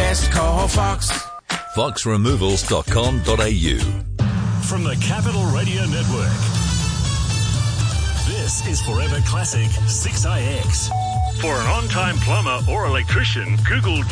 best, call Fox. foxremovals.com.au. From the Capital Radio Network, this is Forever Classic 6IX. For an on-time plumber or electrician, Google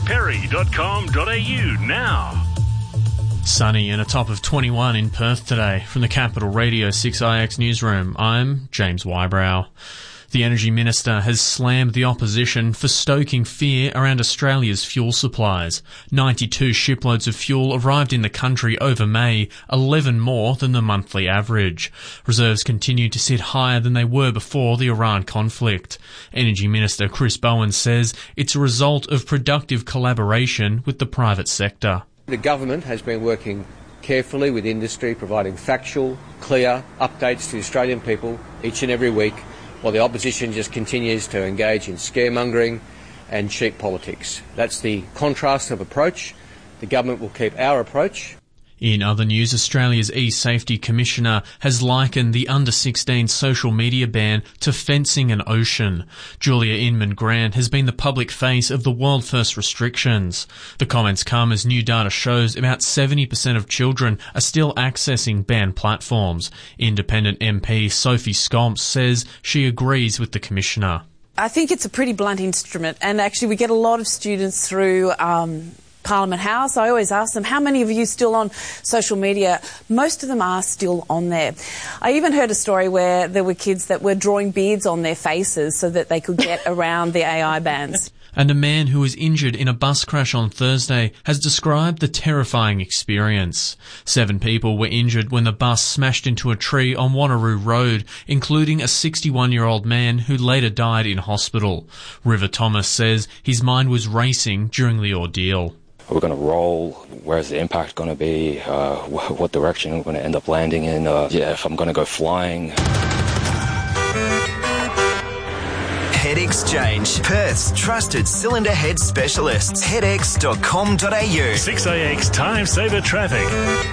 gaperry.com.au now. Sunny and a top of 21 in Perth today. From the Capital Radio 6IX newsroom, I'm James Wybrow. The Energy Minister has slammed the opposition for stoking fear around Australia's fuel supplies. 92 shiploads of fuel arrived in the country over May, 11 more than the monthly average. Reserves continue to sit higher than they were before the Iran conflict. Energy Minister Chris Bowen says it's a result of productive collaboration with the private sector. The government has been working carefully with industry, providing factual, clear updates to the Australian people each and every week, while the opposition just continues to engage in scaremongering and cheap politics. That's the contrast of approach. The government will keep our approach. In other news, Australia's E-Safety Commissioner has likened the under-16 social media ban to fencing an ocean. Julia Inman-Grant has been the public face of the world-first restrictions. The comments come as new data shows about 70% of children are still accessing banned platforms. Independent MP Sophie Scomps says she agrees with the Commissioner. I think it's a pretty blunt instrument, and actually we get a lot of students through Parliament House. I always ask them, how many of you still on social media? Most of them are still on there. I even heard a story where there were kids that were drawing beards on their faces so that they could get around the AI bans. And a man who was injured in a bus crash on Thursday has described the terrifying experience. 7 people were injured when the bus smashed into a tree on Wanneroo Road, including a 61-year-old man who later died in hospital. River Thomas says his mind was racing during the ordeal. We're going to roll, where's the impact going to be, what direction we're going to end up landing in, if I'm going to go flying. Head Exchange, Perth's trusted cylinder head specialists. headx.com.au. 6IX Time Saver Traffic.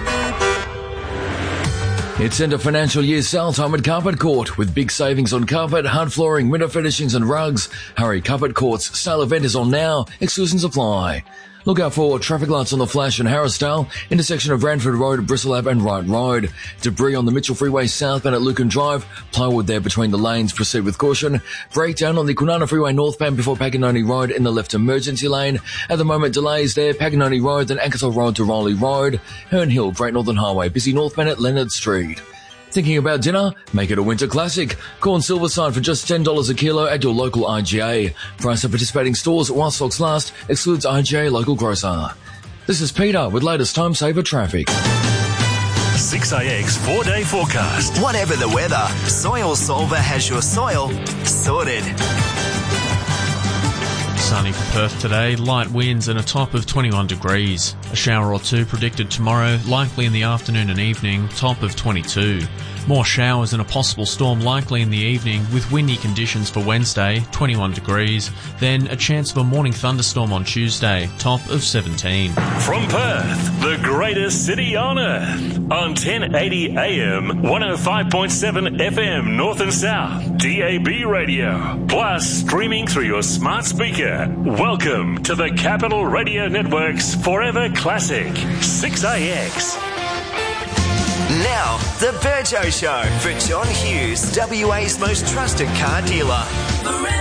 It's end of financial year sale time at Carpet Court with big savings on carpet, hard flooring, window finishings and rugs. Hurry, Carpet Court's sale event is on now. Exclusions apply. Look out for traffic lights on the Flash and Harrisdale, intersection of Ranford Road, Bristol Ave and Wright Road. Debris on the Mitchell Freeway southbound at Lucan Drive. Plywood there between the lanes. Proceed with caution. Breakdown on the Kwinana Freeway northbound before Paganoni Road in the left emergency lane. At the moment, delays there. Paganoni Road, then Ankersall Road to Rowley Road. Herne Hill, Great Northern Highway, busy northbound at Leonard Street. Thinking about dinner? Make it a winter classic. Corn Silverside for just $10 a kilo at your local IGA. Price of participating stores while stocks last excludes IGA local grocer. This is Peter with latest time saver traffic. 6IX 4-day forecast. Whatever the weather, Soil Solver has your soil sorted. Sunny for Perth today, light winds and a top of 21 degrees. A shower or two predicted tomorrow, likely in the afternoon and evening, top of 22. More showers and a possible storm likely in the evening with windy conditions for Wednesday, 21 degrees. Then a chance of a morning thunderstorm on Tuesday, top of 17. From Perth, the greatest city on earth. On 1080 AM, 105.7 FM North and South, DAB radio. Plus streaming through your smart speaker. Welcome to the Capital Radio Network's Forever Classic 6IX. Now, the Burjo Show for John Hughes, WA's most trusted car dealer.